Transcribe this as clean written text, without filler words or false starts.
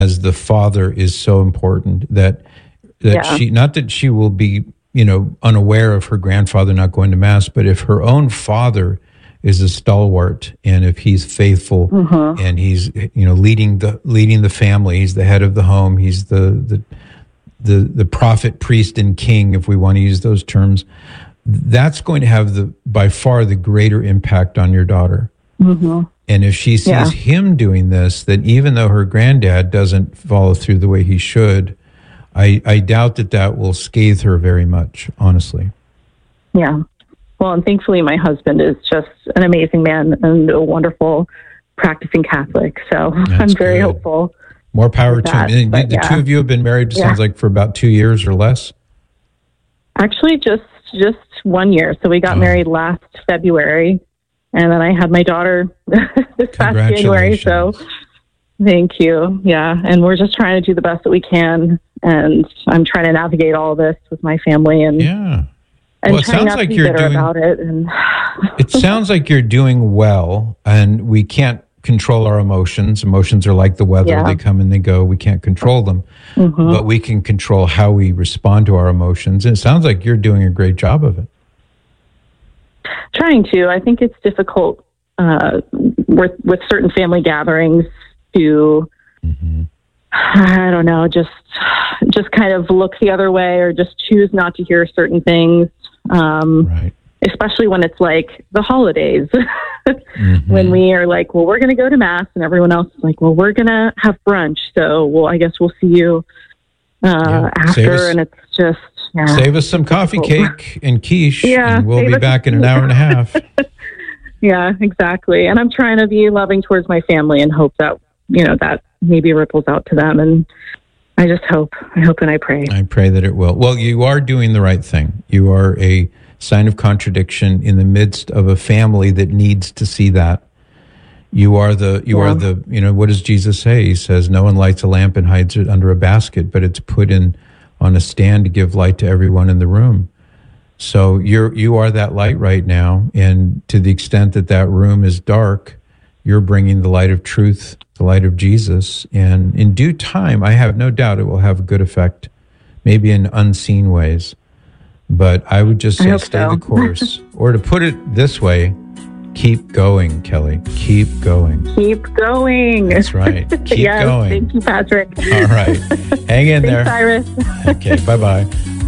as the father is so important that she, not that she will be, unaware of her grandfather not going to mass, but if her own father is a stalwart and if he's faithful and he's, leading the family, he's the head of the home, he's the prophet, priest, and king, if we want to use those terms, that's going to have by far the greater impact on your daughter. And if she sees him doing this, then even though her granddad doesn't follow through the way he should, I doubt that will scathe her very much, honestly. Yeah. Well, and thankfully my husband is just an amazing man and a wonderful practicing Catholic. So I'm very hopeful. More power to him. The two of you have been married, sounds like, for about 2 years or less? Actually, just 1 year. So we got married last February, and then I had my daughter this past January. So thank you. Yeah. And we're just trying to do the best that we can. And I'm trying to navigate all this with my family and it sounds like you're doing about it. And it sounds like you're doing well, and we can't control our emotions. Emotions are like the weather. They come and they go. We can't control them, but we can control how we respond to our emotions. And it sounds like you're doing a great job of it. Trying to. I think it's difficult with certain family gatherings to, I don't know, just kind of look the other way or just choose not to hear certain things. Especially when it's like the holidays, when we are like, well, we're going to go to mass, and everyone else is like, well, we're going to have brunch. So, well, I guess we'll see you after. And it's just, save us some coffee cake and quiche, and we'll be back in an hour and a half. Yeah, exactly. And I'm trying to be loving towards my family and hope that, that maybe ripples out to them. And I just hope and I pray. I pray that it will. Well, you are doing the right thing. You are a sign of contradiction in the midst of a family that needs to see that. You are what does Jesus say? He says, no one lights a lamp and hides it under a basket, but it's put on a stand to give light to everyone in the room. So you are that light right now. And to the extent that room is dark, you're bringing the light of truth, the light of Jesus. And in due time, I have no doubt it will have a good effect, maybe in unseen ways. But I would just say stay the course. Or to put it this way, keep going, Kelly. Keep going. Keep going. That's right. Keep going. Thank you, Patrick. All right. Hang in there. Thanks, Cyrus. Okay, bye-bye.